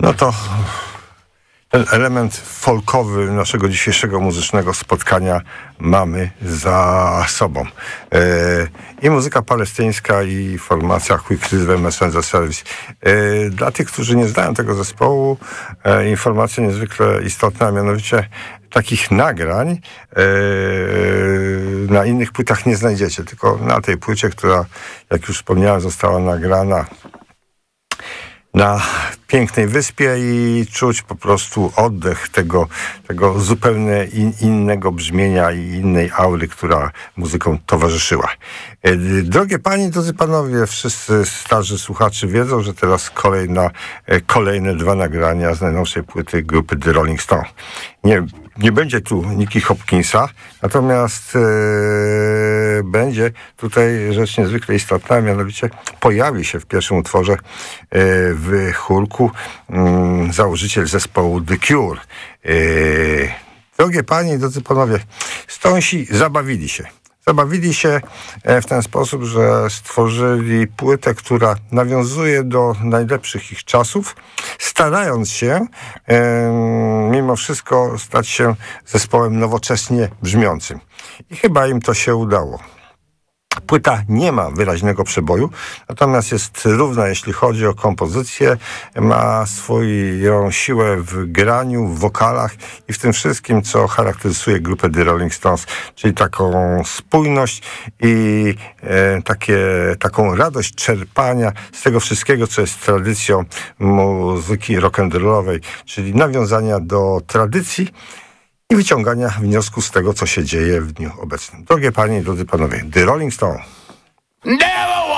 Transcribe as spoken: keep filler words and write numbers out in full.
No to ten element folkowy naszego dzisiejszego muzycznego spotkania mamy za sobą. E, I muzyka palestyńska, i formacja Quick River Messenger Service. E, dla tych, którzy nie znają tego zespołu, e, informacja niezwykle istotna, a mianowicie takich nagrań e, na innych płytach nie znajdziecie, tylko na tej płycie, która, jak już wspomniałem, została nagrana na pięknej wyspie i czuć po prostu oddech tego, tego zupełnie in, innego brzmienia i innej aury, która muzyką towarzyszyła. E, drogie panie, drodzy panowie, wszyscy starzy słuchacze wiedzą, że teraz kolejna, e, kolejne dwa nagrania z najnowszej płyty grupy The Rolling Stones. Nie, nie będzie tu Nicky Hopkinsa, natomiast e, będzie tutaj rzecz niezwykle istotna, mianowicie pojawi się w pierwszym utworze e, w chórku mm, założyciel zespołu The Cure. E, drogie panie i drodzy panowie, Stonesi zabawili się. Zabawili się w ten sposób, że stworzyli płytę, która nawiązuje do najlepszych ich czasów, starając się e, mimo wszystko stać się zespołem nowocześnie brzmiącym. I chyba im to się udało. Płyta nie ma wyraźnego przeboju, natomiast jest równa, jeśli chodzi o kompozycję, ma swoją siłę w graniu, w wokalach i w tym wszystkim, co charakteryzuje grupę The Rolling Stones, czyli taką spójność i e, takie, taką radość czerpania z tego wszystkiego, co jest tradycją muzyki rock'n'rollowej, czyli nawiązania do tradycji i wyciągania wniosków z tego, co się dzieje w dniu obecnym. Drogie panie i drodzy panowie, The Rolling Stone. Never!